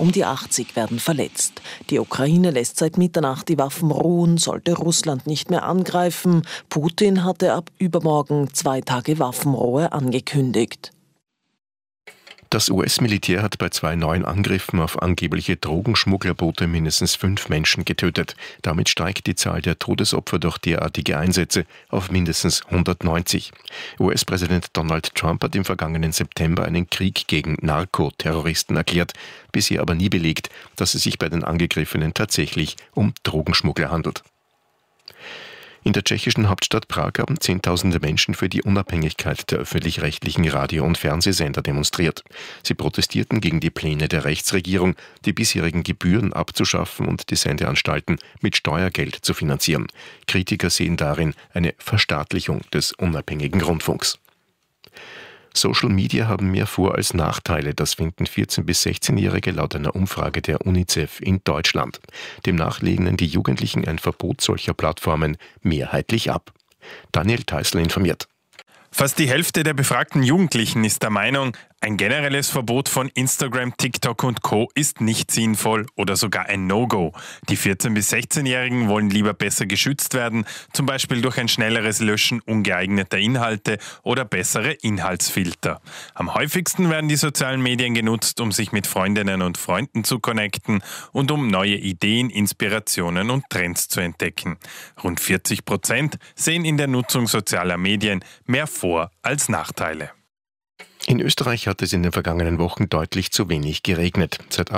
Um die 80 werden verletzt. Die Ukraine lässt seit Mitternacht die Waffen ruhen, sollte Russland nicht mehr angreifen. Putin hatte ab übermorgen 2 Tage Waffenruhe angekündigt. Das US-Militär hat bei 2 neuen Angriffen auf angebliche Drogenschmugglerboote mindestens 5 Menschen getötet. Damit steigt die Zahl der Todesopfer durch derartige Einsätze auf mindestens 190. US-Präsident Donald Trump hat im vergangenen September einen Krieg gegen Narkoterroristen erklärt, bisher aber nie belegt, dass es sich bei den Angegriffenen tatsächlich um Drogenschmuggler handelt. In der tschechischen Hauptstadt Prag haben Zehntausende Menschen für die Unabhängigkeit der öffentlich-rechtlichen Radio- und Fernsehsender demonstriert. Sie protestierten gegen die Pläne der Rechtsregierung, die bisherigen Gebühren abzuschaffen und die Sendeanstalten mit Steuergeld zu finanzieren. Kritiker sehen darin eine Verstaatlichung des unabhängigen Rundfunks. Social Media haben mehr Vor- als Nachteile, das finden 14- bis 16-Jährige laut einer Umfrage der UNICEF in Deutschland. Demnach lehnen die Jugendlichen ein Verbot solcher Plattformen mehrheitlich ab. Daniel Theißl informiert. Fast die Hälfte der befragten Jugendlichen ist der Meinung, ein generelles Verbot von Instagram, TikTok und Co. ist nicht sinnvoll oder sogar ein No-Go. Die 14- bis 16-Jährigen wollen lieber besser geschützt werden, zum Beispiel durch ein schnelleres Löschen ungeeigneter Inhalte oder bessere Inhaltsfilter. Am häufigsten werden die sozialen Medien genutzt, um sich mit Freundinnen und Freunden zu connecten und um neue Ideen, Inspirationen und Trends zu entdecken. Rund 40% sehen in der Nutzung sozialer Medien mehr Vor- als Nachteile. In Österreich hat es in den vergangenen Wochen deutlich zu wenig geregnet. Seit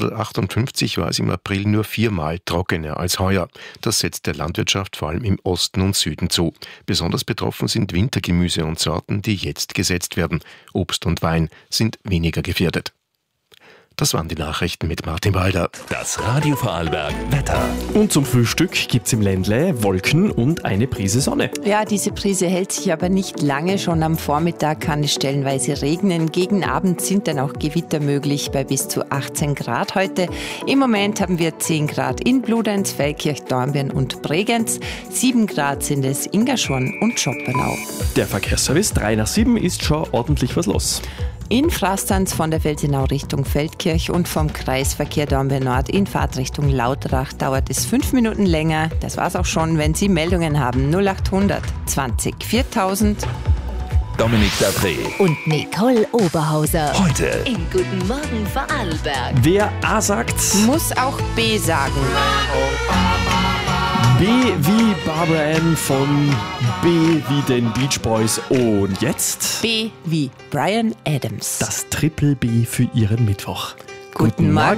1858 war es im April nur 4-mal trockener als heuer. Das setzt der Landwirtschaft vor allem im Osten und Süden zu. Besonders betroffen sind Wintergemüse und Sorten, die jetzt gesetzt werden. Obst und Wein sind weniger gefährdet. Das waren die Nachrichten mit Martin Walder. Das Radio Vorarlberg Wetter. Und zum Frühstück gibt's im Ländle Wolken und eine Prise Sonne. Ja, diese Prise hält sich aber nicht lange. Schon am Vormittag kann es stellenweise regnen. Gegen Abend sind dann auch Gewitter möglich bei bis zu 18 Grad heute. Im Moment haben wir 10 Grad in Bludenz, Feldkirch, Dornbirn und Bregenz. 7 Grad sind es in Gaschorn und Schoppenau. Der Verkehrsservice 3 nach 7 ist schon ordentlich was los. In Frastanz von der Felsenau Richtung Feldkirch und vom Kreisverkehr Dornbirn Nord in Fahrtrichtung Lautrach dauert es 5 Minuten länger. Das war's auch schon, wenn Sie Meldungen haben. 0800 20 4000. Dominik Dapré Und Nicole Oberhauser. heute In Guten Morgen Vorarlberg. Wer A sagt, Muss auch B sagen. B wie Barbara Ann von B wie den Beach Boys. Und jetzt B wie Bryan Adams. das Triple B für Ihren Mittwoch. Guten Morgen.